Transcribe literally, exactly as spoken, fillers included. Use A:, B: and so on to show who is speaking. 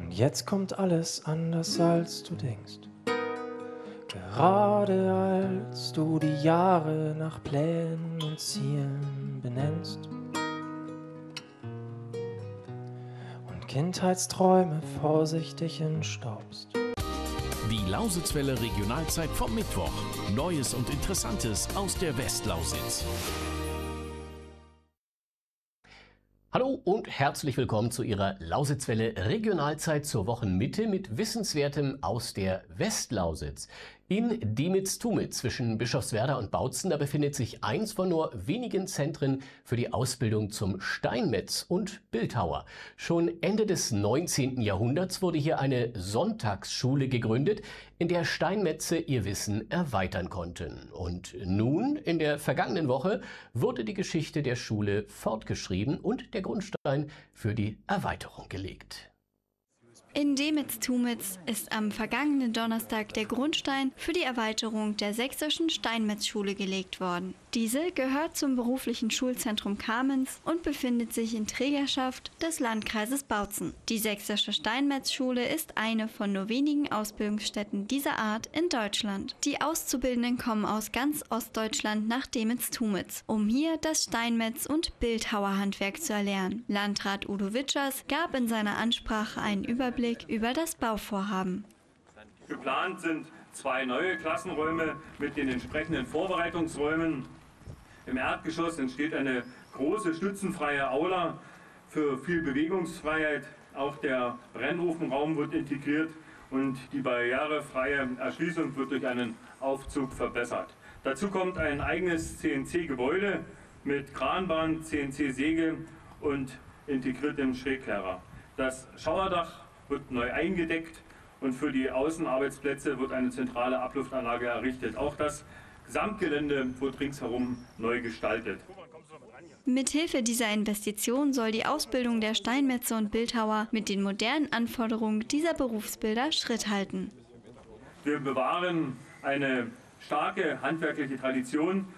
A: Und jetzt kommt alles anders, als du denkst. Gerade als du die Jahre nach Plänen und Zielen benennst und Kindheitsträume vorsichtig entstaubst.
B: Die Lausitzwelle Regionalzeit vom Mittwoch. Neues und Interessantes aus der Westlausitz.
C: Hallo und herzlich willkommen zu Ihrer Lausitzwelle Regionalzeit zur Wochenmitte mit Wissenswertem aus der Westlausitz. In Diemitz-Tumitz zwischen Bischofswerda und Bautzen, da befindet sich eins von nur wenigen Zentren für die Ausbildung zum Steinmetz und Bildhauer. Schon Ende des neunzehnten Jahrhunderts wurde hier eine Sonntagsschule gegründet, in der Steinmetze ihr Wissen erweitern konnten. Und nun, in der vergangenen Woche, wurde die Geschichte der Schule fortgeschrieben und der Grundstein für die Erweiterung gelegt.
D: In Diemitz-Tumitz ist am vergangenen Donnerstag der Grundstein für die Erweiterung der sächsischen Steinmetzschule gelegt worden. Diese gehört zum beruflichen Schulzentrum Kamenz und befindet sich in Trägerschaft des Landkreises Bautzen. Die sächsische Steinmetzschule ist eine von nur wenigen Ausbildungsstätten dieser Art in Deutschland. Die Auszubildenden kommen aus ganz Ostdeutschland nach Diemitz-Tumitz, um hier das Steinmetz- und Bildhauerhandwerk zu erlernen. Landrat Udo Witschers gab in seiner Ansprache einen Überblick über das Bauvorhaben.
E: Geplant sind zwei neue Klassenräume mit den entsprechenden Vorbereitungsräumen. Im Erdgeschoss entsteht eine große stützenfreie Aula für viel Bewegungsfreiheit. Auch der Brennofenraum wird integriert und die barrierefreie Erschließung wird durch einen Aufzug verbessert. Dazu kommt ein eigenes C N C-Gebäude mit Kranbahn, C N C-Säge und integriertem Schrägkehrer. Das Schauerdach wird neu eingedeckt und für die Außenarbeitsplätze wird eine zentrale Abluftanlage errichtet. Auch das Gesamtgelände wird ringsherum neu gestaltet.
D: Mithilfe dieser Investition soll die Ausbildung der Steinmetze und Bildhauer mit den modernen Anforderungen dieser Berufsbilder Schritt halten.
E: Wir bewahren eine starke handwerkliche Tradition